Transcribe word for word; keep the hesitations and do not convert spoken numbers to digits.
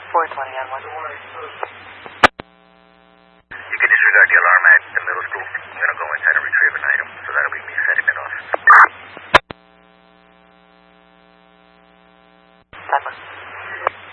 four twenty on one. You can disregard the alarm at the middle school. I'm going to go inside and retrieve an item, so that'll be me setting it off. Pepper.